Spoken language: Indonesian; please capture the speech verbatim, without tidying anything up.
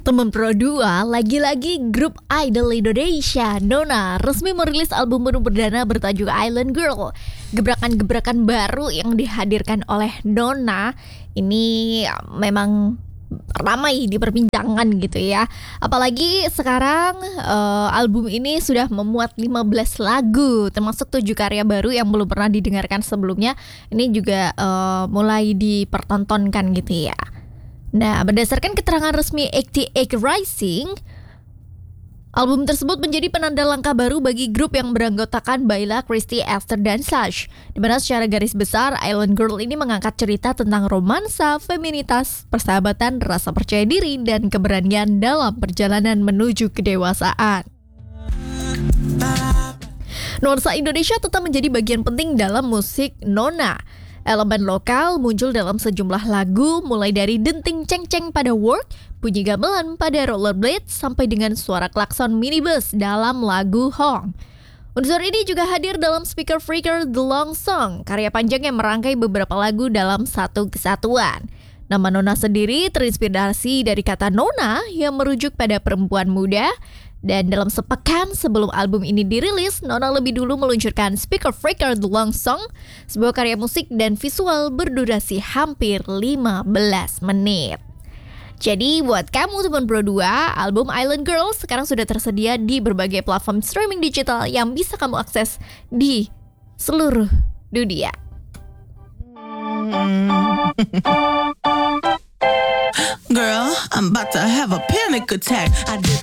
Temen Pro dua, lagi-lagi grup idol Indonesia, Nona, resmi merilis album baru perdana bertajuk Island Girl. Gebrakan-gebrakan baru yang dihadirkan oleh Nona ini memang ramai diperbincangkan gitu ya. Apalagi sekarang uh, album ini sudah memuat lima belas lagu, termasuk tujuh karya baru yang belum pernah didengarkan sebelumnya. Ini juga uh, mulai dipertontonkan gitu ya. Nah, berdasarkan keterangan resmi delapan puluh delapan Rising, album tersebut menjadi penanda langkah baru bagi grup yang beranggotakan Baila, Christy, Esther, dan Sash, di mana secara garis besar Island Girl ini mengangkat cerita tentang romansa, feminitas, persahabatan, rasa percaya diri, dan keberanian dalam perjalanan menuju kedewasaan. Nuansa Indonesia tetap menjadi bagian penting dalam musik Nona. Elemen lokal muncul dalam sejumlah lagu, mulai dari denting ceng-ceng pada Work, bunyi gamelan pada Rollerblade, sampai dengan suara klakson minibus dalam lagu Hong. Unsur ini juga hadir dalam Speaker Freaker The Long Song, karya panjang yang merangkai beberapa lagu dalam satu kesatuan. Nama Nona sendiri terinspirasi dari kata Nona yang merujuk pada perempuan muda. Dan dalam sepekan sebelum album ini dirilis, Nona lebih dulu meluncurkan Speaker Freaker The Long Song, sebuah karya musik dan visual berdurasi hampir lima belas menit. Jadi buat kamu teman Pro dua, album Island Girl sekarang sudah tersedia di berbagai platform streaming digital yang bisa kamu akses di seluruh dunia. Girl, I'm about to have a panic attack. I did